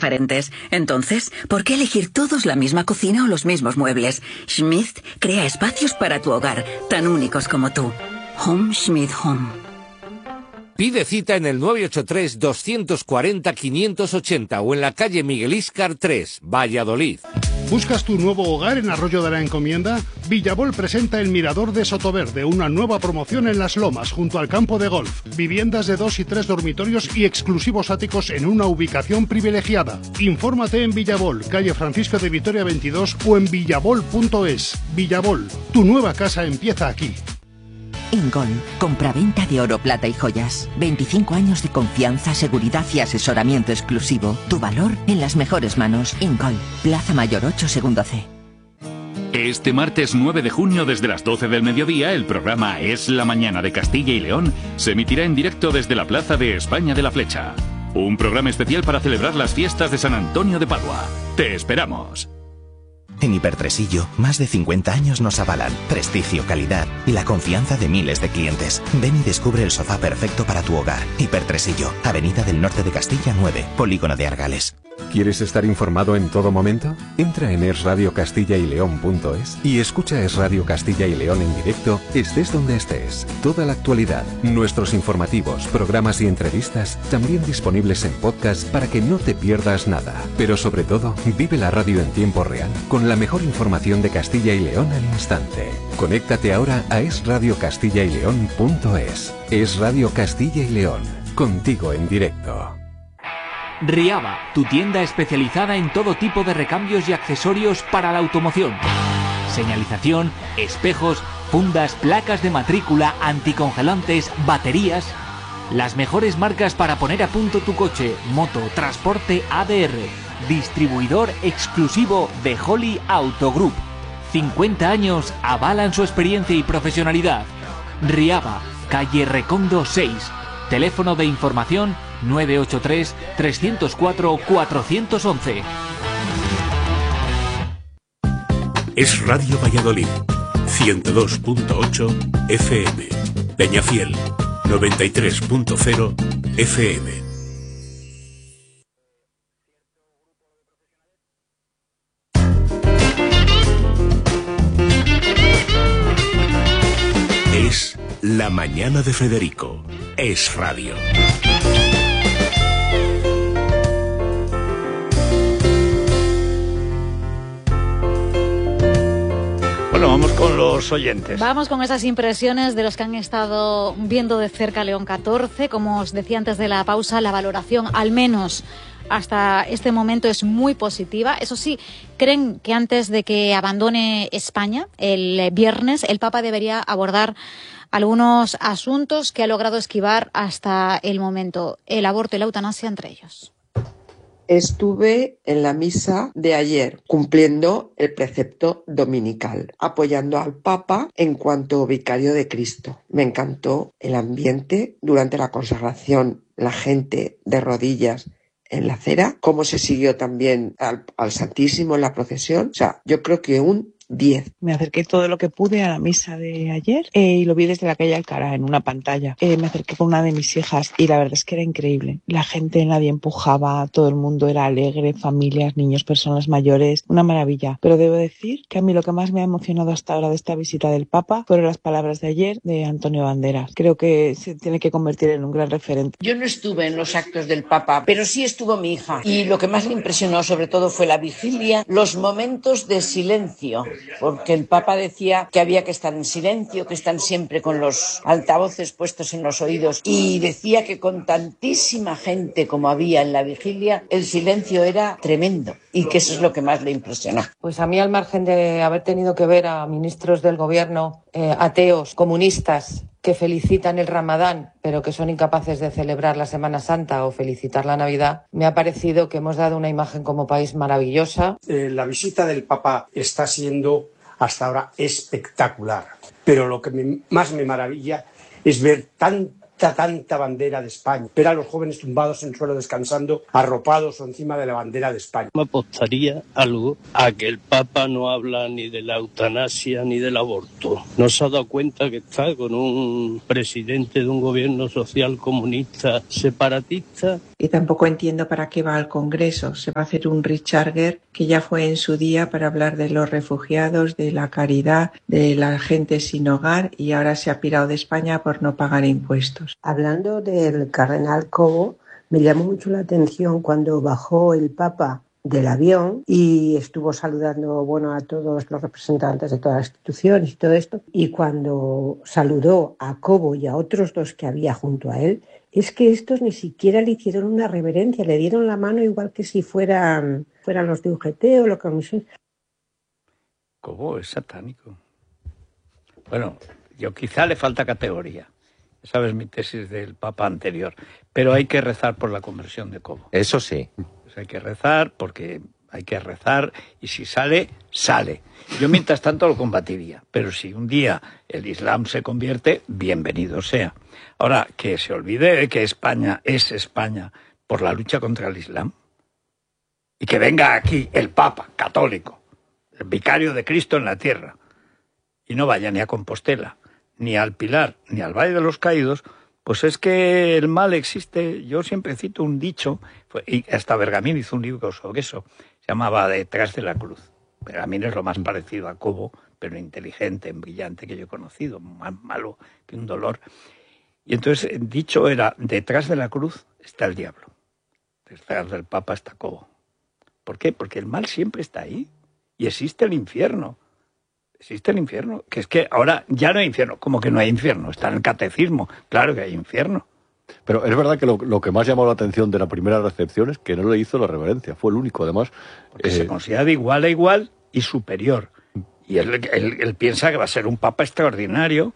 diferentes. Entonces, ¿por qué elegir todos la misma cocina o los mismos muebles? Schmidt crea espacios para tu hogar, tan únicos como tú. Home Schmidt Home. Pide cita en el 983-240-580 o en la calle Miguel Íscar 3, Valladolid. ¿Buscas tu nuevo hogar en Arroyo de la Encomienda? Villabol presenta el Mirador de Sotoverde, una nueva promoción en Las Lomas, junto al campo de golf. Viviendas de 2 y 3 dormitorios y exclusivos áticos en una ubicación privilegiada. Infórmate en Villabol, calle Francisco de Vitoria 22 o en villabol.es. Villabol, tu nueva casa empieza aquí. Ingol, compraventa de oro, plata y joyas. 25 años de confianza, seguridad y asesoramiento exclusivo. Tu valor en las mejores manos. Ingol, Plaza Mayor 8, segundo C. Este martes 9 de junio, desde las 12 del mediodía, el programa Es la Mañana de Castilla y León se emitirá en directo desde la Plaza de España de la Flecha. Un programa especial para celebrar las fiestas de San Antonio de Padua. ¡Te esperamos! En Hipertresillo, más de 50 años nos avalan prestigio, calidad y la confianza de miles de clientes. Ven y descubre el sofá perfecto para tu hogar. Hipertresillo, Avenida del Norte de Castilla 9, Polígono de Argales. ¿Quieres estar informado en todo momento? Entra en esradiocastillaileón.es y escucha Es Radio Castilla y León en directo, estés donde estés. Toda la actualidad, nuestros informativos, programas y entrevistas, también disponibles en podcast para que no te pierdas nada. Pero sobre todo, vive la radio en tiempo real, con la mejor información de Castilla y León al instante. Conéctate ahora a esradiocastillaileón.es. Es Radio Castilla y León, contigo en directo. Riaba, tu tienda especializada en todo tipo de recambios y accesorios para la automoción. Señalización, espejos, fundas, placas de matrícula, anticongelantes, baterías. Las mejores marcas para poner a punto tu coche, moto, transporte ADR. Distribuidor exclusivo de Holly Auto Group. 50 años avalan su experiencia y profesionalidad. Riaba, calle Recondo 6. Teléfono de información 983-304-411. Es Radio Valladolid, 102.8 FM. Peñafiel, 93.0 FM. Es La Mañana de Federico. Es Radio. Bueno, vamos con los oyentes. Vamos con esas impresiones de los que han estado viendo de cerca León 14. Como os decía antes de la pausa, la valoración, al menos hasta este momento, es muy positiva. Eso sí, creen que antes de que abandone España el viernes, el Papa debería abordar algunos asuntos que ha logrado esquivar hasta el momento. El aborto y la eutanasia entre ellos. Estuve en la misa de ayer cumpliendo el precepto dominical, apoyando al Papa en cuanto vicario de Cristo. Me encantó el ambiente durante la consagración, la gente de rodillas en la acera, cómo se siguió también al Santísimo en la procesión. O sea, yo creo que un 10. Me acerqué todo lo que pude a la misa de ayer y lo vi desde la calle Alcalá en una pantalla. Me acerqué con una de mis hijas y la verdad es que era increíble. La gente, nadie empujaba, todo el mundo era alegre, familias, niños, personas mayores, una maravilla. Pero debo decir que a mí lo que más me ha emocionado hasta ahora de esta visita del Papa fueron las palabras de ayer de Antonio Banderas. Creo que se tiene que convertir en un gran referente. Yo no estuve en los actos del Papa, pero sí estuvo mi hija. Y lo que más le impresionó sobre todo fue la vigilia, los momentos de silencio. Porque el Papa decía que había que estar en silencio, que están siempre con los altavoces puestos en los oídos, y decía que con tantísima gente como había en la vigilia, el silencio era tremendo, y que eso es lo que más le impresionó. Pues a mí, al margen de haber tenido que ver a ministros del gobierno ateos, comunistas, que felicitan el Ramadán, pero que son incapaces de celebrar la Semana Santa o felicitar la Navidad, me ha parecido que hemos dado una imagen como país maravillosa. La visita del Papa está siendo hasta ahora espectacular, pero lo que más me maravilla es ver tanta bandera de España, ver a los jóvenes tumbados en el suelo descansando, arropados o encima de la bandera de España. Me apostaría algo a que el Papa no habla ni de la eutanasia ni del aborto. No se ha dado cuenta que está con un presidente de un gobierno social comunista separatista. Y tampoco entiendo para qué va al Congreso. Se va a hacer un Richarger que ya fue en su día para hablar de los refugiados, de la caridad, de la gente sin hogar, y ahora se ha pirado de España por no pagar impuestos. Hablando del cardenal Cobo, me llamó mucho la atención cuando bajó el Papa del avión y estuvo saludando, bueno, a todos los representantes de todas las instituciones y todo esto, y cuando saludó a Cobo y a otros dos que había junto a él, es que estos ni siquiera le hicieron una reverencia, le dieron la mano igual que si fueran los de UGT o lo que... Cobo es satánico. Bueno, yo quizá le falta categoría. Esa es mi tesis del Papa anterior. Pero hay que rezar por la conversión de Cobo. Eso sí. Pues hay que rezar porque hay que rezar y si sale, sale. Yo mientras tanto lo combatiría. Pero si un día el Islam se convierte, bienvenido sea. Ahora, que se olvide de que España es España por la lucha contra el Islam. Y que venga aquí el Papa católico, el vicario de Cristo en la tierra. Y no vaya ni a Compostela, ni al Pilar, ni al Valle de los Caídos, pues es que el mal existe. Yo siempre cito un dicho, y hasta Bergamín hizo un libro sobre eso, se llamaba Detrás de la cruz. Bergamín es lo más parecido a Cobo, pero inteligente, brillante que yo he conocido, más malo que un dolor. Y entonces el dicho era, detrás de la cruz está el diablo, detrás del Papa está Cobo. ¿Por qué? Porque el mal siempre está ahí, y existe el infierno. Existe el infierno, que es que ahora ya no hay infierno. ¿Cómo que no hay infierno? Está en el catecismo, claro que hay infierno. Pero es verdad que lo que más llamó la atención de la primera recepción es que no le hizo la reverencia, fue el único además. Porque se considera de igual a igual y superior. Y él piensa que va a ser un papa extraordinario.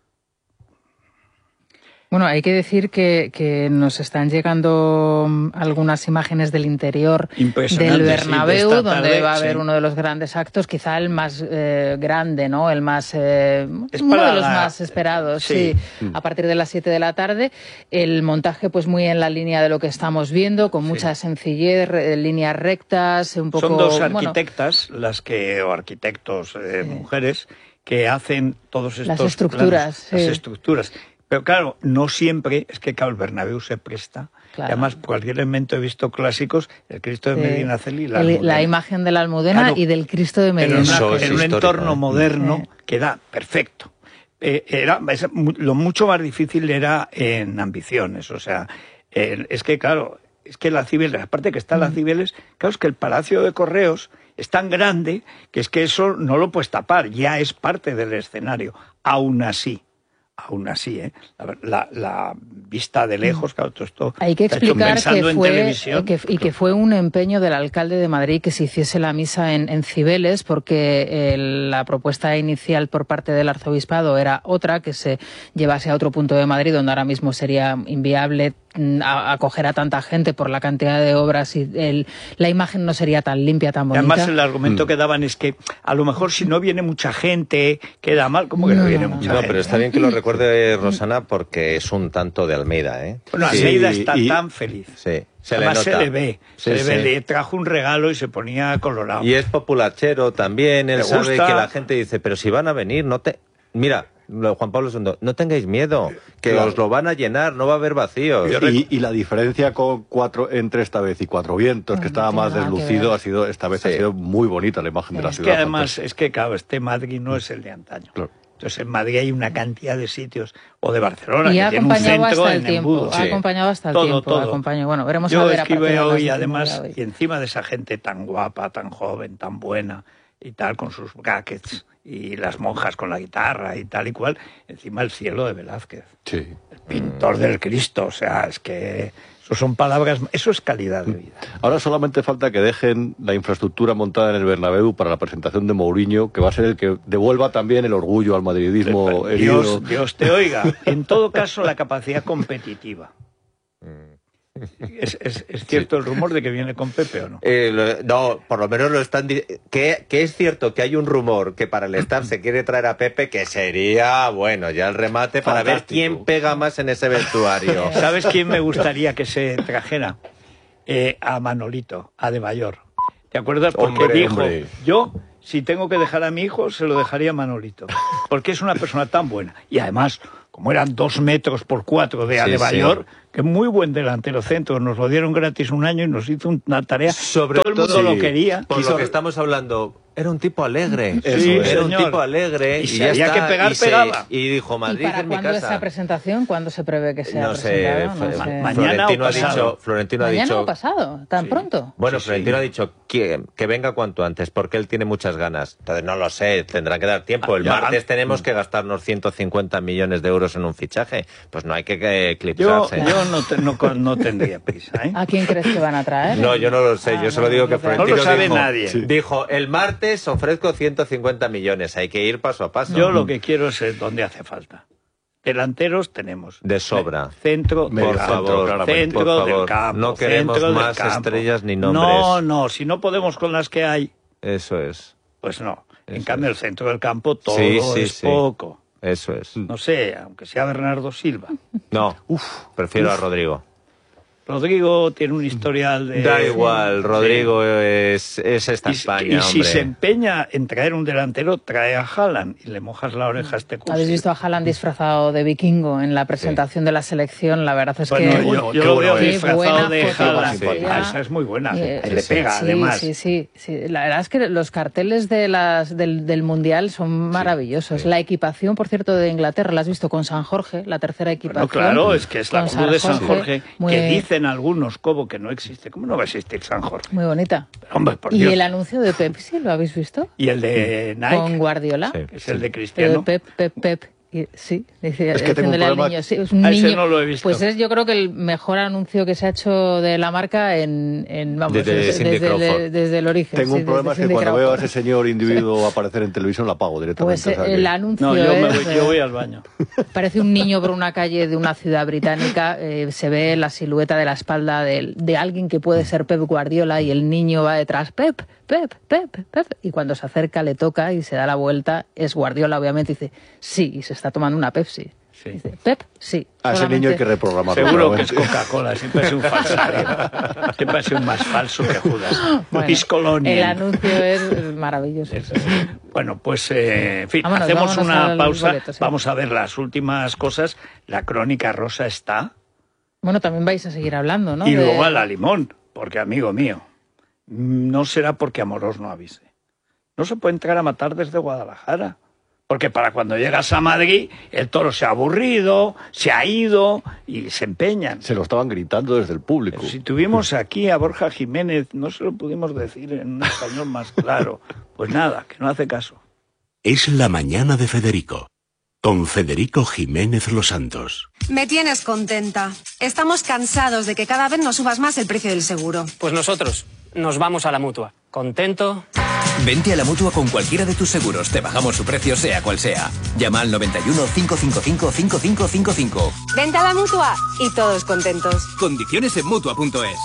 Bueno, hay que decir que nos están llegando algunas imágenes del interior del Bernabéu, sí, donde va a haber uno de los grandes actos, quizá el más grande, ¿no? El más uno de los más esperados, sí, a partir de las 7 de la tarde. El montaje, pues muy en la línea de lo que estamos viendo, con mucha sencillez, líneas rectas, un poco... Son dos arquitectas, o arquitectos, mujeres, que hacen todos estos... Las estructuras. Las estructuras. Pero claro, no siempre, es que el Bernabéu se presta. Claro. Además, cualquier elemento he visto clásicos, el Cristo de Medinaceli y la imagen de la Almudena, claro, y del Cristo de Medina. En un entorno moderno queda perfecto. Lo mucho más difícil era en ambiciones, o sea, es que claro, es que la Cibeles, aparte que está la Cibeles, claro, es que el Palacio de Correos es tan grande que es que eso no lo puedes tapar, ya es parte del escenario, aún así, la vista de lejos, claro, todo esto hay que explicar que fue un empeño del alcalde de Madrid que se hiciese la misa en Cibeles, porque la propuesta inicial por parte del arzobispado era otra, que se llevase a otro punto de Madrid, donde ahora mismo sería inviable acoger a tanta gente por la cantidad de obras y la imagen no sería tan limpia, tan bonita. Además, el argumento que daban es que a lo mejor si no viene mucha gente queda mal. ¿Cómo que no viene mucha gente? No, pero está bien que lo recuerde Rosana, porque es un tanto de Almeida, ¿eh? Bueno, Almeida está tan feliz. Sí. Además se le ve, le trajo un regalo y se ponía colorado. Y es populachero también, él sabe que la gente dice, pero si van a venir, Mira, Juan Pablo II, no tengáis miedo, que os lo van a llenar, no va a haber vacíos. Y la diferencia entre esta vez y Cuatro Vientos, que estaba más deslucido, ha sido muy bonita la imagen de la ciudad. Que además, claro, este Madrid no es el de antaño. Claro. Entonces en Madrid hay una cantidad de sitios, o de Barcelona, y que tiene un centro en tiempo, embudo. Ha acompañado hasta el tiempo. Todo. Bueno, veremos Yo a ver escribí hoy, además, y encima de esa gente tan guapa, tan joven, tan buena, y tal, con sus brackets, y las monjas con la guitarra y tal y cual, encima el cielo de Velázquez. Sí. El pintor del Cristo, o sea, es que... Eso son palabras, eso es calidad de vida. Ahora solamente falta que dejen la infraestructura montada en el Bernabéu para la presentación de Mourinho, que va a ser el que devuelva también el orgullo al madridismo herido. Dios te oiga. En todo caso, la capacidad competitiva. ¿Es cierto el rumor de que viene con Pepe o no? No, por lo menos lo están que es cierto que hay un rumor que para el staff se quiere traer a Pepe, que sería, bueno, ya el remate para ver quién pega más en ese vestuario. ¿Sabes quién me gustaría que se trajera? A Manolito, a De Bayor. ¿Te acuerdas? Porque dijo, yo, si tengo que dejar a mi hijo, se lo dejaría a Manolito. Porque es una persona tan buena. Y además, como eran 2 metros por 4 de Adebayor, que muy buen delantero centro, nos lo dieron gratis un año y nos hizo una tarea, sobre todo el mundo lo quería. Por lo que estamos hablando, era un tipo alegre, un tipo alegre, y si había que pegar, pegaba. Y dijo, Madrid es mi casa. ¿Cuándo esa presentación? ¿Cuándo se prevé que sea presentado? No sé. Mañana Florentino ha dicho... ¿Mañana o pasado? ¿Tan pronto? Bueno, Florentino ha dicho que venga cuanto antes, porque él tiene muchas ganas. Entonces, no lo sé, tendrá que dar tiempo. El martes tenemos que gastarnos 150 millones de euros en un fichaje. Pues no hay que eclipsarse. Yo no tendría prisa, ¿eh? ¿A quién crees que van a traer? No, yo no lo sé. Yo solo digo que Florentino no lo sabe nadie. Dijo, el martes ofrezco 150 millones. Hay que ir paso a paso. Yo lo que quiero es dónde hace falta. Delanteros tenemos. De sobra. Centro por favor, del campo. No queremos más estrellas ni nombres. No, si no podemos con las que hay. Eso es. Pues no. En cambio, el centro del campo todo es poco. Eso es. No sé, aunque sea Bernardo Silva. No, prefiero a Rodrigo. Rodrigo tiene un historial de... Da igual, Rodrigo es esta España, y si se empeña en traer un delantero, trae a Haaland y le mojas la oreja a este curso. ¿Habéis visto a Haaland disfrazado de vikingo en la presentación de la selección? La verdad es que... Yo lo veo disfrazado de Haaland. Esa es muy buena. Le pega, además. Sí. La verdad es que los carteles del Mundial son maravillosos. La equipación, por cierto, de Inglaterra, la has visto con San Jorge, la tercera equipación. Claro, es que es la cruz de San Jorge, que dice en algunos como que no existe. ¿Cómo no va a existir San Jorge? Muy bonita. Pero, hombre, por Dios. ¿Y el anuncio de Pepsi lo habéis visto? ¿Y el de Nike? Con Guardiola. Que es el de Cristiano. Pep. Sí, es que tengo un problema. Niño. Sí, es un niño. Ese no lo he visto. Pues es, yo creo que el mejor anuncio que se ha hecho de la marca desde el origen. Tengo un problema, es que cuando veo a ese señor individuo aparecer en televisión, lo apago directamente. Pues el anuncio yo voy al baño. Parece un niño por una calle de una ciudad británica, se ve la silueta de la espalda de alguien que puede ser Pep Guardiola y el niño va detrás, Pep, y cuando se acerca le toca y se da la vuelta, es Guardiola obviamente, y dice, sí, y se está tomando una Pepsi. Sí. Dice, Pep, sí. A ese niño hay que reprogramarlo. Seguro que es Coca-Cola, siempre es un falsario. Siempre ha sido más falso que Judas. Bueno, el anuncio es maravilloso. Bueno, pues, en fin, hacemos una pausa. Boleto, sí. Vamos a ver las últimas cosas. La crónica rosa está. Bueno, también vais a seguir hablando, ¿no? Y luego a la limón, porque amigo mío, no será porque Amorós no avise. No se puede entrar a matar desde Guadalajara. Porque para cuando llegas a Madrid, el toro se ha aburrido, se ha ido y se empeñan. Se lo estaban gritando desde el público. Pero si tuvimos aquí a Borja Jiménez, no se lo pudimos decir en un español más claro. Pues nada, que no hace caso. Es la mañana de Federico, con Federico Jiménez Los Santos. Me tienes contenta. Estamos cansados de que cada vez nos subas más el precio del seguro. Pues nosotros nos vamos a la Mutua. ¿Contento? Vente a la Mutua con cualquiera de tus seguros. Te bajamos su precio sea cual sea. Llama al 91 555 5555. Vente a la Mutua y todos contentos. Condiciones en Mutua.es.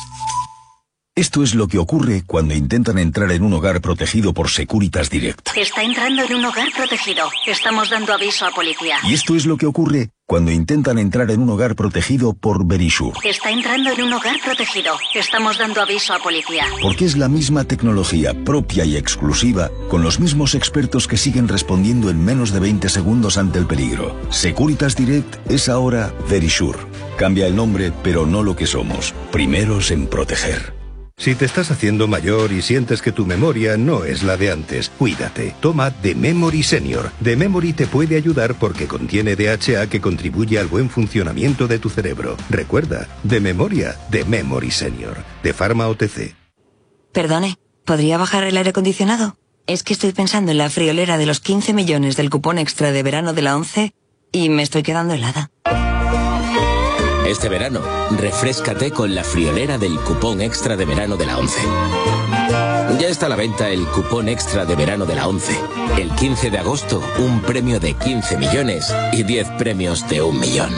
Esto es lo que ocurre cuando intentan entrar en un hogar protegido por Securitas Direct. Está entrando en un hogar protegido. Estamos dando aviso a policía. Y esto es lo que ocurre cuando intentan entrar en un hogar protegido por Verisure. Está entrando en un hogar protegido. Estamos dando aviso a policía. Porque es la misma tecnología propia y exclusiva, con los mismos expertos que siguen respondiendo en menos de 20 segundos ante el peligro. Securitas Direct es ahora Verisure. Cambia el nombre, pero no lo que somos. Primeros en proteger. Si te estás haciendo mayor y sientes que tu memoria no es la de antes, cuídate. Toma The Memory Senior. The Memory te puede ayudar porque contiene DHA que contribuye al buen funcionamiento de tu cerebro. Recuerda, de memoria, The Memory Senior. De Pharma OTC. Perdone, ¿podría bajar el aire acondicionado? Es que estoy pensando en la friolera de los 15 millones del cupón extra de verano de la ONCE y me estoy quedando helada. Este verano, refréscate con la friolera del cupón extra de verano de la ONCE. Ya está a la venta el cupón extra de verano de la ONCE. El 15 de agosto, un premio de 15 millones y 10 premios de 1 millón.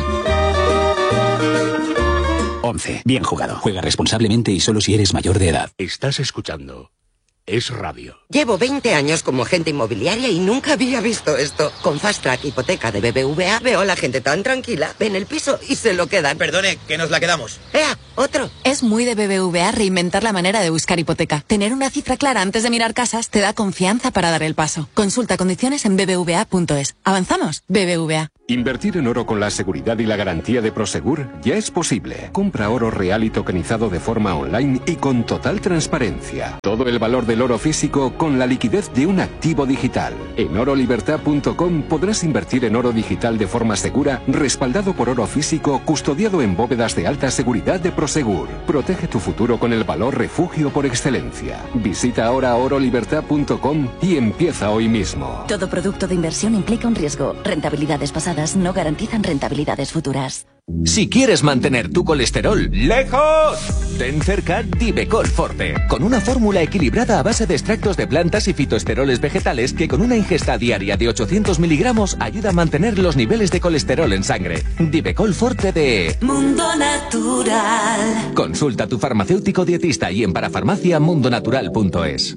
ONCE. Bien jugado. Juega responsablemente y solo si eres mayor de edad. Estás escuchando Es Radio. Llevo 20 años como agente inmobiliaria y nunca había visto esto. Con Fast Track Hipoteca de BBVA veo a la gente tan tranquila, ven el piso y se lo quedan. Perdone, que nos la quedamos. ¡Ea! ¡Otro! Es muy de BBVA reinventar la manera de buscar hipoteca. Tener una cifra clara antes de mirar casas te da confianza para dar el paso. Consulta condiciones en bbva.es. ¿Avanzamos? BBVA. Invertir en oro con la seguridad y la garantía de Prosegur ya es posible. Compra oro real y tokenizado de forma online y con total transparencia. Todo el valor del oro físico con la liquidez de un activo digital. En orolibertad.com podrás invertir en oro digital de forma segura, respaldado por oro físico, custodiado en bóvedas de alta seguridad de Prosegur. Protege tu futuro con el valor refugio por excelencia. Visita ahora orolibertad.com y empieza hoy mismo. Todo producto de inversión implica un riesgo. Rentabilidades pasadas no garantizan rentabilidades futuras. Si quieres mantener tu colesterol lejos, ten cerca Divecol Forte, con una fórmula equilibrada a base de extractos de plantas y fitoesteroles vegetales que con una ingesta diaria de 800 miligramos ayuda a mantener los niveles de colesterol en sangre. Divecol Forte de Mundo Natural. Consulta a tu farmacéutico dietista y en parafarmacia mundonatural.es.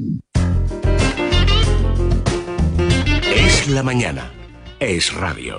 Es la mañana. Es radio.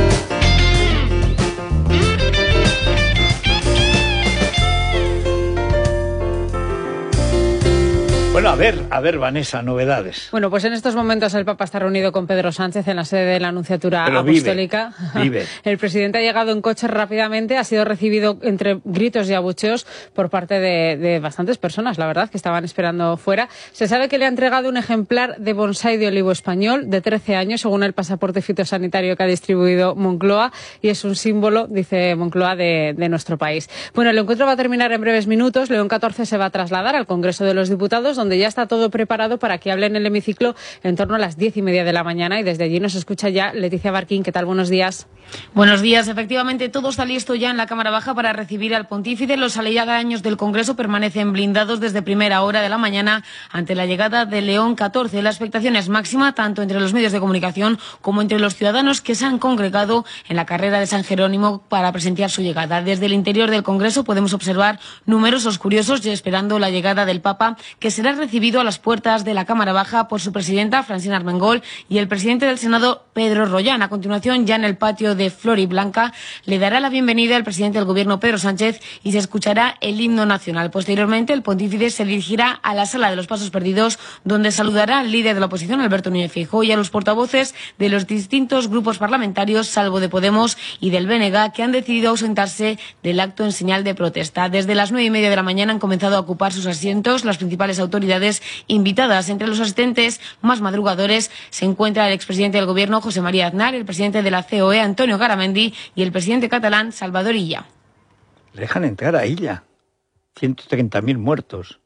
Bueno, a ver, Vanessa, novedades. Bueno, pues en estos momentos el Papa está reunido con Pedro Sánchez en la sede de la Anunciatura Apostólica. Vive. El presidente ha llegado en coche rápidamente, ha sido recibido entre gritos y abucheos por parte de bastantes personas, la verdad, que estaban esperando fuera. Se sabe que le ha entregado un ejemplar de bonsái de olivo español de 13 años, según el pasaporte fitosanitario que ha distribuido Moncloa, y es un símbolo, dice Moncloa, de nuestro país. Bueno, el encuentro va a terminar en breves minutos. León XIV se va a trasladar al Congreso de los Diputados, donde ya está todo preparado para que hable en el hemiciclo en torno a las 10:30 de la mañana, y desde allí nos escucha ya Leticia Barquín. ¿Qué tal? Buenos días. Buenos días. Efectivamente, todo está listo ya en la Cámara Baja para recibir al pontífice. Los aledaños del Congreso permanecen blindados desde primera hora de la mañana ante la llegada de León XIV. La expectación es máxima tanto entre los medios de comunicación como entre los ciudadanos que se han congregado en la carrera de San Jerónimo para presenciar su llegada. Desde el interior del Congreso podemos observar numerosos curiosos ya esperando la llegada del Papa, que será recibido a las puertas de la Cámara Baja por su presidenta, Francina Armengol, y el presidente del Senado, Pedro Rollán. A continuación, ya en el patio de Floridablanca, le dará la bienvenida el presidente del Gobierno, Pedro Sánchez, y se escuchará el himno nacional. Posteriormente, el pontífice se dirigirá a la Sala de los Pasos Perdidos, donde saludará al líder de la oposición, Alberto Núñez Feijóo, y a los portavoces de los distintos grupos parlamentarios, salvo de Podemos y del BNG, que han decidido ausentarse del acto en señal de protesta. Desde las 9:30 de la mañana han comenzado a ocupar sus asientos las principales autoridades invitadas. Entre los asistentes más madrugadores se encuentra el expresidente del Gobierno, José María Aznar, el presidente de la COE, Antonio Garamendi, y el presidente catalán, Salvador Illa. Le dejan entrar a Illa. 130.000 muertos.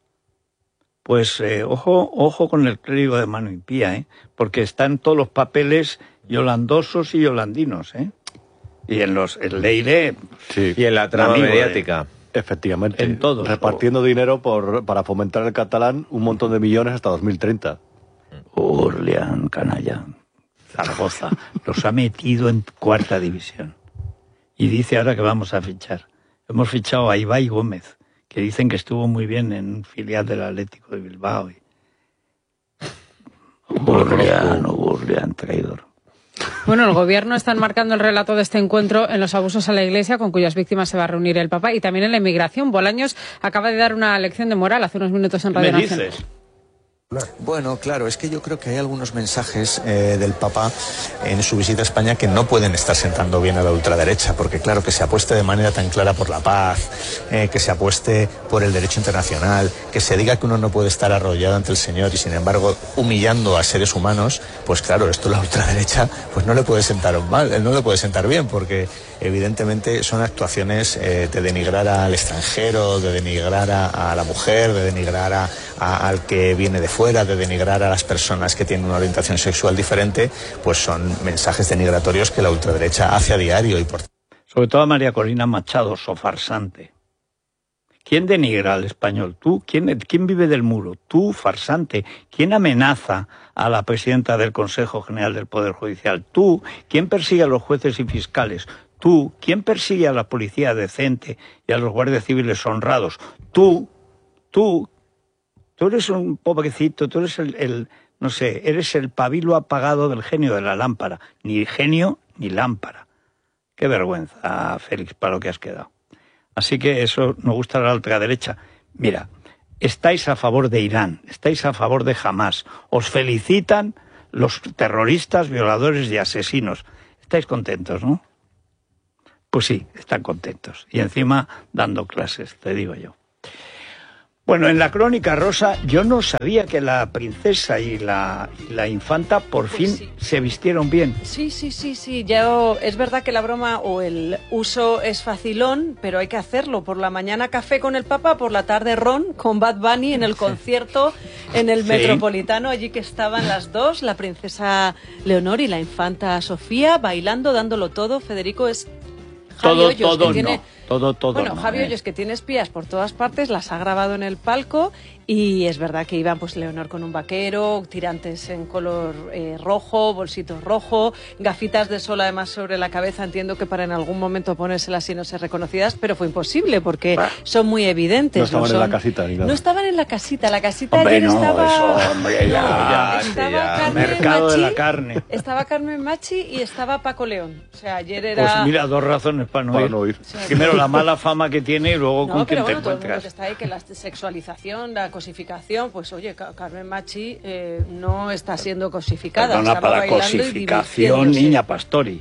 Pues ojo con el clérigo de mano impía, porque están todos los papeles yolandosos y yolandinos, y en el Leire, sí, y en la trama mediática. Efectivamente, en todos, repartiendo dinero para fomentar el catalán, un montón de millones hasta 2030. Orleán, canalla, Zaragoza, los ha metido en 4ª división. Y dice ahora que vamos a fichar. Hemos fichado a Ibai Gómez, que dicen que estuvo muy bien en filial del Atlético de Bilbao. Orleán, traidor. Bueno, el Gobierno está enmarcando el relato de este encuentro en los abusos a la Iglesia, con cuyas víctimas se va a reunir el Papa, y también en la inmigración. Bolaños acaba de dar una lección de moral hace unos minutos en Radio Nacional. ¿Qué me dices? Bueno, claro, es que yo creo que hay algunos mensajes del Papa en su visita a España que no pueden estar sentando bien a la ultraderecha, porque claro, que se apueste de manera tan clara por la paz, que se apueste por el derecho internacional, que se diga que uno no puede estar arrodillado ante el Señor y sin embargo humillando a seres humanos, pues claro, esto la ultraderecha pues no le puede sentar mal, no le puede sentar bien, porque evidentemente son actuaciones de denigrar al extranjero, de denigrar a la mujer, de denigrar al que viene de fuera, de denigrar a las personas que tienen una orientación sexual diferente, pues son mensajes denigratorios que la ultraderecha hace a diario. Sobre todo a María Corina Machado, farsante. ¿Quién denigra al español? ¿Tú? ¿Quién vive del muro? Tú, farsante. ¿Quién amenaza a la presidenta del Consejo General del Poder Judicial? Tú. ¿Quién persigue a los jueces y fiscales? Tú. ¿Quién persigue a la policía decente y a los guardias civiles honrados? Tú. Tú eres un pobrecito, tú eres eres el pabilo apagado del genio de la lámpara. Ni genio ni lámpara. Qué vergüenza, Félix, para lo que has quedado. Así que eso nos gusta a la ultraderecha. Mira, estáis a favor de Irán, estáis a favor de Hamás. Os felicitan los terroristas, violadores y asesinos. Estáis contentos, ¿no? Pues sí, están contentos. Y encima dando clases, te digo yo. Bueno, en la Crónica Rosa yo no sabía que la princesa y la infanta por fin se vistieron bien. Sí. Ya es verdad que la broma o el uso es facilón, pero hay que hacerlo. Por la mañana café con el Papa, por la tarde ron con Bad Bunny en el concierto en el Metropolitano, allí que estaban las dos, la princesa Leonor y la infanta Sofía, bailando, dándolo todo. Federico es... Todo, Bueno, Javi Hoyos, que tiene espías por todas partes, las ha grabado en el palco y es verdad que iban pues Leonor con un vaquero, tirantes en color rojo, bolsito rojo, gafitas de sol además sobre la cabeza. Entiendo que para en algún momento ponérselas y no ser reconocidas, pero fue imposible porque son muy evidentes. No estaban en la casita ni nada. No estaban en la casita Hombre, ayer estaba... Eso, hombre, ya. Mercado Machi, de la carne. Estaba Carmen Machi y estaba Paco León. O sea, ayer era... Pues mira, dos razones para no ir. O sea, primero la mala fama que tiene y luego con quién te encuentras. Todo el mundo que está ahí, que la sexualización, la cosificación, pues oye, Carmen Machi no está siendo cosificada. Perdona, para cosificación, niña Pastori.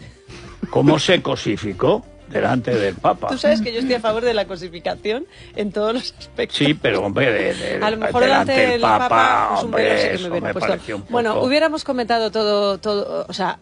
¿Cómo se cosificó? Delante del Papa. Tú sabes que yo estoy a favor de la cosificación en todos los aspectos. Sí, pero hombre, a lo mejor delante del Papa, pues, hombre, eso me pareció un poco... Bueno, hubiéramos comentado todo, o sea,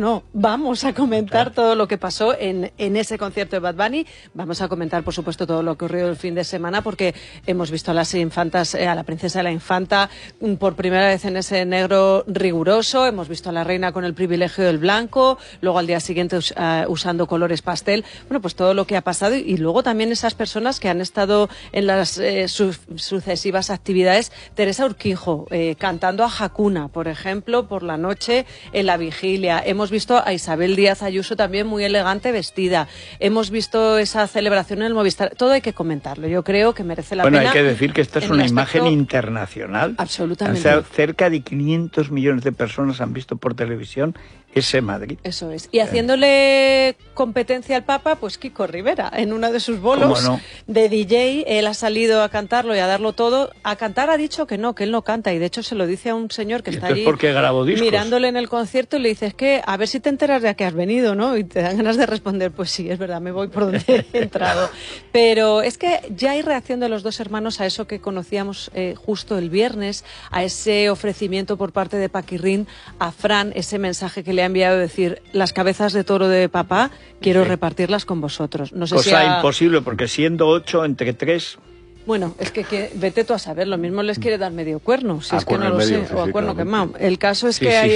vamos a comentar todo lo que pasó en ese concierto de Bad Bunny. Vamos a comentar, por supuesto, todo lo que ocurrió el fin de semana, porque hemos visto a las infantas, a la princesa y la infanta por primera vez en ese negro riguroso. Hemos visto a la reina con el privilegio del blanco, luego al día siguiente usando colores pastel. Bueno, pues todo lo que ha pasado y luego también esas personas que han estado en las sucesivas actividades. Teresa Urquijo cantando a Hakuna, por ejemplo, por la noche en la vigilia. Hemos visto a Isabel Díaz Ayuso también muy elegante vestida. Hemos visto esa celebración en el Movistar. Todo hay que comentarlo. Yo creo que merece la pena. Bueno, hay que decir que esta es una imagen internacional. Absolutamente. O sea, cerca de 500 millones de personas han visto por televisión ese Madrid. Eso es. Y haciéndole competencia al Papa, pues Kiko Rivera, en uno de sus bolos de DJ, él ha salido a cantarlo y a darlo todo. A cantar ha dicho que él no canta, y de hecho se lo dice a un señor que está allí mirándole en el concierto y le dice, es que a ver si te enteras de a qué has venido, ¿no? Y te dan ganas de responder, pues sí, es verdad, me voy por donde he entrado. Pero es que ya hay reacción de los dos hermanos a eso que conocíamos justo el viernes, a ese ofrecimiento por parte de Paquirrín a Fran, ese mensaje que le ha enviado, decir, las cabezas de toro de papá quiero repartirlas con vosotros. No sé cosa imposible, porque siendo 8 entre 3... Bueno, es que vete tú a saber, lo mismo les quiere dar medio cuerno, si es que no lo sé, o a cuerno quemado. El caso es que ahí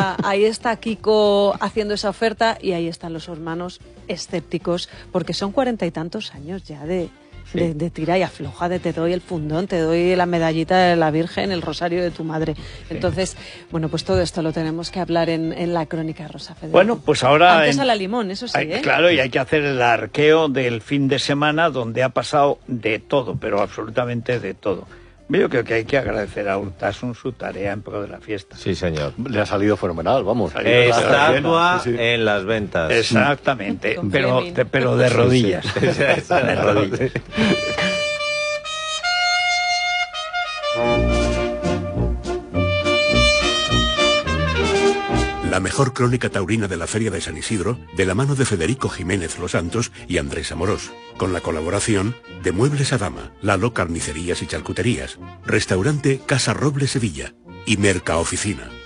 está Kiko haciendo esa oferta y ahí están los hermanos escépticos, porque son 40 y tantos años ya de tira y afloja, de te doy el fundón, te doy la medallita de la Virgen, el rosario de tu madre. Entonces, bueno, pues todo esto lo tenemos que hablar en la Crónica Rosa, Federico. Bueno, pues ahora... Antes a la limón, eso sí, Claro, y hay que hacer el arqueo del fin de semana, donde ha pasado de todo, pero absolutamente de todo. Yo creo que hay que agradecer a Urtasun su tarea en pro de la fiesta. Sí, señor. Le ha salido fenomenal, vamos. Estatua en las ventas. Exactamente, pero de rodillas. De rodillas. La mejor crónica taurina de la Feria de San Isidro, de la mano de Federico Jiménez Los Santos y Andrés Amorós, con la colaboración de Muebles Adama, Lalo Carnicerías y Charcuterías, Restaurante Casa Roble Sevilla y Merca Oficina.